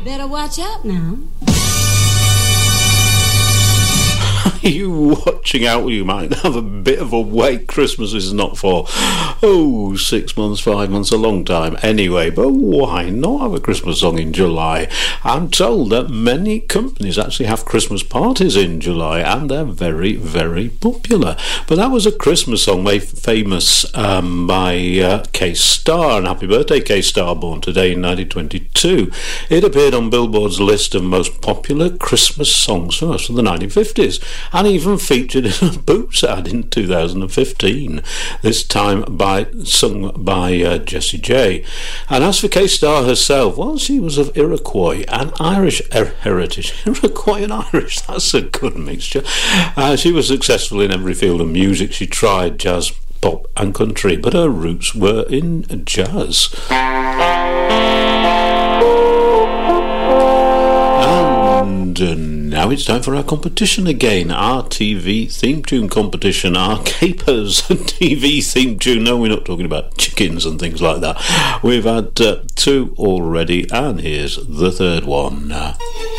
Better watch out now. Are you watching out? You might have a bit of a wait. Christmas is not for 6 months, 5 months, a long time anyway, but why not have a Christmas song in July? I'm told that many companies actually have Christmas parties in July, and they're very, very popular. But that was a Christmas song made famous by K-Star, and happy birthday K-Star, born today in 1922. It appeared on Billboard's list of most popular Christmas songs from the 1950s, and even featured in a Boots ad in 2015, this time sung by Jessie J. And as for K-Star herself, well, she was of Iroquois and Irish heritage. Iroquois and Irish, that's a good mixture. She was successful in every field of music. She tried jazz, pop and country, but her roots were in jazz. And now it's time for our competition again, our TV theme tune competition, our Capers TV theme tune. No, we're not talking about chickens and things like that. We've had two already, and here's the third one.